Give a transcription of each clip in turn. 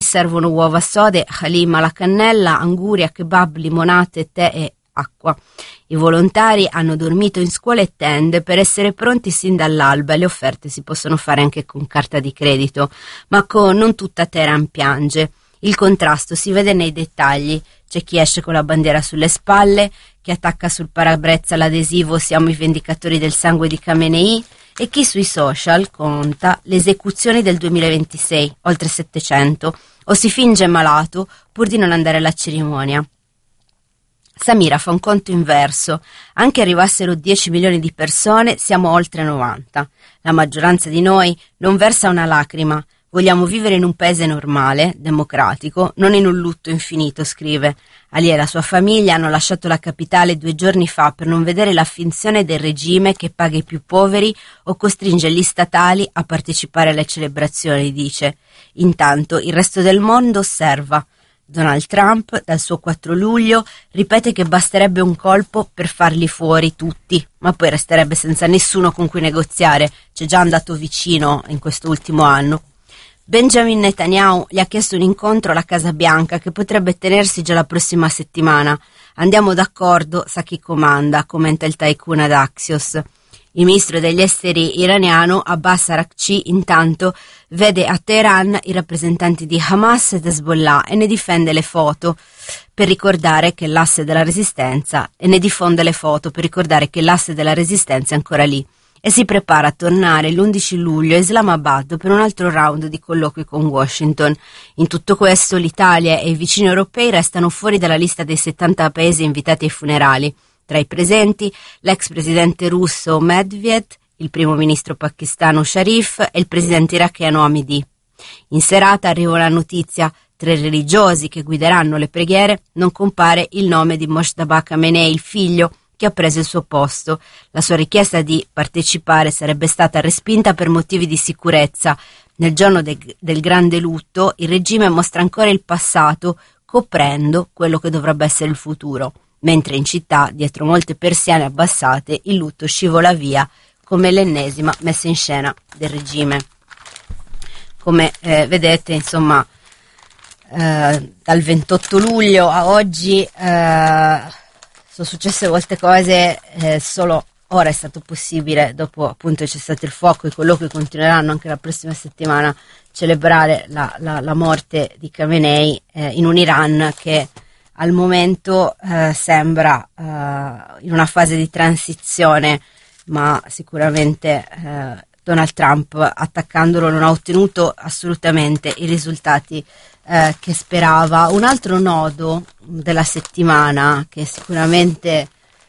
servono uova sode, halim alla cannella, anguria, kebab, limonate, tè e acqua. I volontari hanno dormito in scuole e tende per essere pronti sin dall'alba e le offerte si possono fare anche con carta di credito, ma non tutta Teheran piange. Il contrasto si vede nei dettagli. C'è chi esce con la bandiera sulle spalle, chi attacca sul parabrezza l'adesivo "Siamo i vendicatori del sangue di Khamenei" e chi sui social conta le esecuzioni del 2026, oltre 700, o si finge malato pur di non andare alla cerimonia. Samira fa un conto inverso: anche arrivassero 10 milioni di persone, siamo oltre 90. La maggioranza di noi non versa una lacrima. Vogliamo vivere in un paese normale, democratico, non in un lutto infinito, scrive. Ali e la sua famiglia hanno lasciato la capitale 2 giorni fa per non vedere la finzione del regime che paga i più poveri o costringe gli statali a partecipare alle celebrazioni, dice. Intanto il resto del mondo osserva. Donald Trump, dal suo 4 luglio, ripete che basterebbe un colpo per farli fuori tutti, ma poi resterebbe senza nessuno con cui negoziare. C'è già andato vicino in questo ultimo anno. Benjamin Netanyahu gli ha chiesto un incontro alla Casa Bianca che potrebbe tenersi già la prossima settimana. Andiamo d'accordo, sa chi comanda, commenta il tycoon ad Axios. Il ministro degli esteri iraniano Abbas Araghchi intanto vede a Teheran i rappresentanti di Hamas ed Hezbollah e ne difende le foto per ricordare che l'asse della resistenza è ancora lì. E si prepara a tornare l'11 luglio a Islamabad per un altro round di colloqui con Washington. In tutto questo l'Italia e i vicini europei restano fuori dalla lista dei 70 paesi invitati ai funerali. Tra i presenti l'ex presidente russo Medvedev, il primo ministro pakistano Sharif e il presidente iracheno Hamidi. In serata arriva una notizia: tra i religiosi che guideranno le preghiere non compare il nome di Mojtaba Khamenei, il figlio, che ha preso il suo posto. La sua richiesta di partecipare sarebbe stata respinta per motivi di sicurezza. Nel giorno del grande lutto il regime mostra ancora il passato, coprendo quello che dovrebbe essere il futuro, mentre in città, dietro molte persiane abbassate, il lutto scivola via come l'ennesima messa in scena del regime. Come vedete, insomma, dal 28 luglio a oggi sono successe molte cose, solo ora è stato possibile, dopo appunto c'è stato il fuoco, i colloqui continueranno anche la prossima settimana, celebrare la morte di Khamenei in un Iran che al momento sembra in una fase di transizione, ma sicuramente Donald Trump, attaccandolo, non ha ottenuto assolutamente i risultati che sperava. Un altro nodo della settimana che sicuramente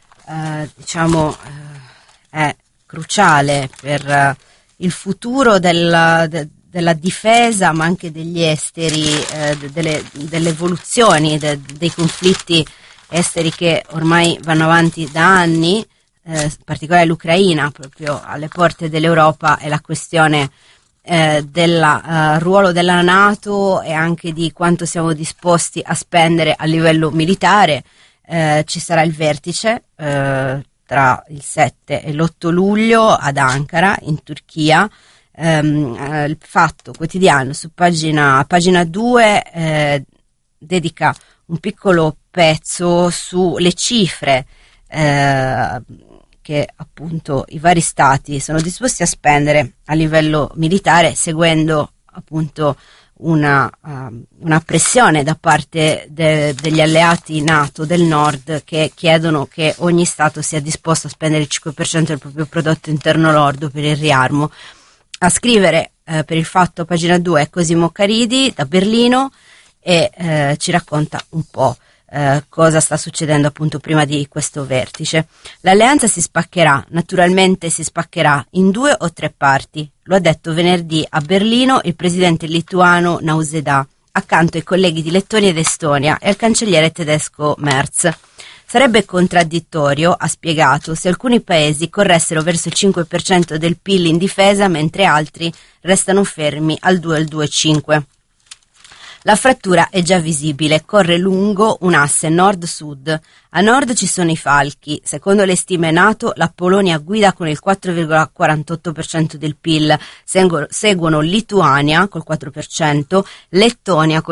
è cruciale per il futuro della difesa, ma anche degli esteri, delle evoluzioni dei conflitti esteri che ormai vanno avanti da anni, in particolare l'Ucraina, proprio alle porte dell'Europa, è la questione del ruolo della NATO e anche di quanto siamo disposti a spendere a livello militare. Ci sarà il vertice tra il 7 e l'8 luglio ad Ankara, in Turchia. Il Fatto Quotidiano su pagina 2 dedica un piccolo pezzo sulle cifre che appunto i vari stati sono disposti a spendere a livello militare, seguendo appunto una pressione da parte degli alleati NATO del nord, che chiedono che ogni stato sia disposto a spendere il 5% del proprio prodotto interno lordo per il riarmo. A scrivere per il Fatto, pagina 2, è Cosimo Caridi da Berlino e ci racconta un po' cosa sta succedendo appunto prima di questo vertice. L'alleanza si spaccherà, naturalmente si spaccherà in 2 o 3 parti, lo ha detto venerdì a Berlino il presidente lituano Nausėda, accanto ai colleghi di Lettonia ed Estonia e al cancelliere tedesco Merz. Sarebbe contraddittorio, ha spiegato, se alcuni paesi corressero verso il 5% del PIL in difesa mentre altri restano fermi al 2 o al 2,5%. La frattura è già visibile, corre lungo un asse nord-sud. A nord ci sono i falchi. Secondo le stime NATO, la Polonia guida con il 4,48% del PIL, seguono Lituania col 4%, Lettonia